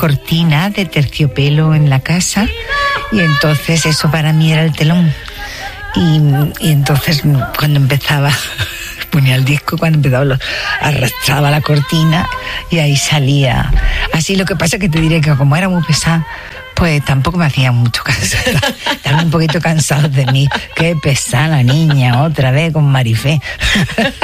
cortinas de terciopelo en la casa y entonces eso para mí era el telón. Y entonces cuando empezaba, ponía el disco, cuando empezaba arrastraba la cortina y ahí salía. Así, lo que pasa es que te diré que como era muy pesada, pues tampoco me hacía mucho caso. Estaban un poquito cansados de mí. Qué pesada la niña, otra vez con Marifé.